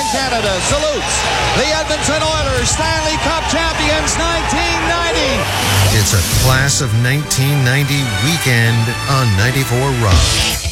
Canada salutes the Edmonton Oilers, Stanley Cup champions 1990. It's a class of 1990 weekend on 94 Rock.